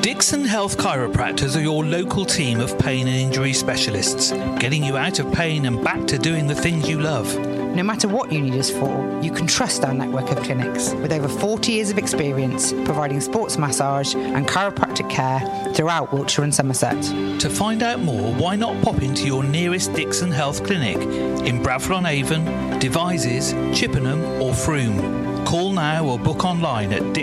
Dixon Health Chiropractors are your local team of pain and injury specialists, getting you out of pain and back to doing the things you love. No matter what you need us for, you can trust our network of clinics with over 40 years of experience providing sports massage and chiropractic care throughout Wiltshire and Somerset. To find out more, why not pop into your nearest Dixon Health Clinic in Bradford-on-Avon, Devizes, Chippenham or Frome. Call now or book online at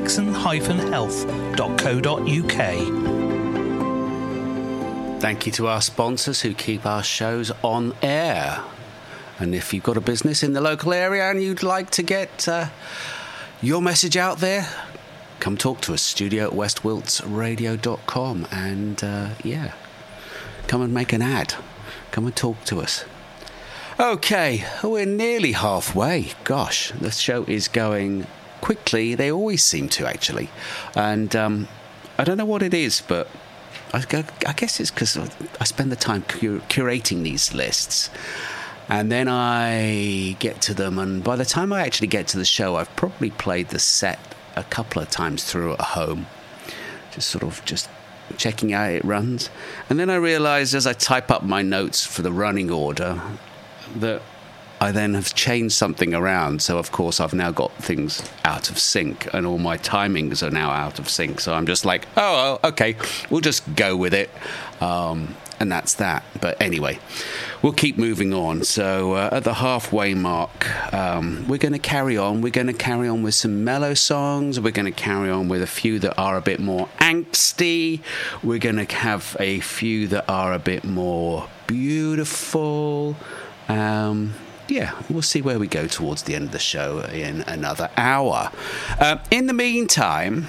dixon-health.co.uk. Thank you to our sponsors who keep our shows on air. And if you've got a business in the local area and you'd like to get your message out there, come talk to us, studio@westwiltsradio.com, and come and make an ad. Come and talk to us. Okay, we're nearly halfway. Gosh, the show is going quickly. They always seem to, actually. And I don't know what it is, but I guess it's because I spend the time curating these lists. And then I get to them, and by the time I actually get to the show, I've probably played the set a couple of times through at home, just checking out how it runs. And then I realise as I type up my notes for the running order that I then have changed something around. So, of course, I've now got things out of sync, and all my timings are now out of sync. So I'm just like, oh, okay, we'll just go with it. And that's that. But anyway, we'll keep moving on. So at the halfway mark, we're going to carry on. We're going to carry on with some mellow songs. We're going to carry on with a few that are a bit more angsty. We're going to have a few that are a bit more beautiful. We'll see where we go towards the end of the show in another hour. In the meantime,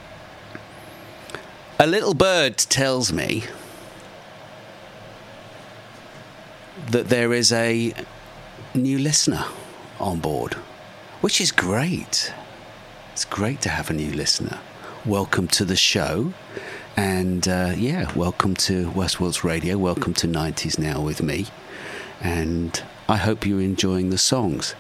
a little bird tells me that there is a new listener on board, which is great. It's great to have a new listener. Welcome to the show, and welcome to West Wilts Radio. Welcome to 90s Now with me, and I hope you're enjoying the songs.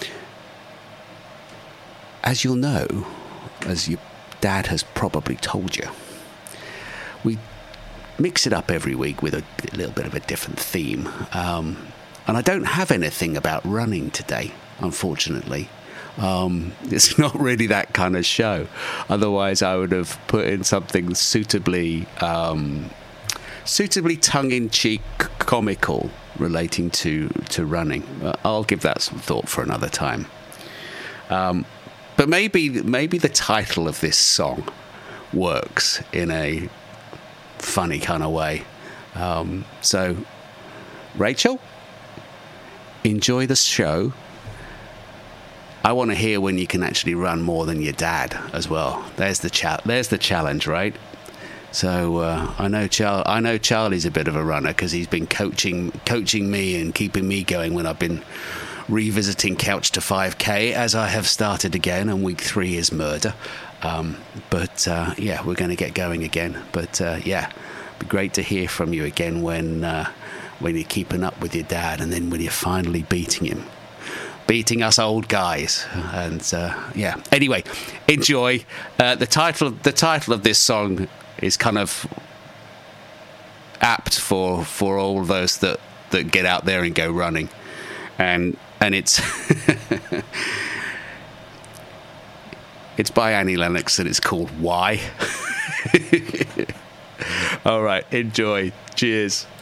As you'll know, as your dad has probably told you, we mix it up every week with a little bit of a different theme. And I don't have anything about running today, unfortunately. It's not really that kind of show. Otherwise, I would have put in something suitably tongue-in-cheek comical relating to running. I'll give that some thought for another time. But maybe the title of this song works in a funny kind of way. So, Rachel, enjoy the show. I want to hear when you can actually run more than your dad as well. There's the challenge, right? So I know Charlie's a bit of a runner because he's been coaching me and keeping me going when I've been revisiting Couch to 5K, as I have started again, and week 3 is murder. But we're going to get going again. But it'd be great to hear from you again when you're keeping up with your dad, and then when you're finally beating us old guys. And anyway, enjoy. The title of this song is kind of apt for all of those that get out there and go running, and it's it's by Annie Lennox, and it's called Why. All right, enjoy. Cheers.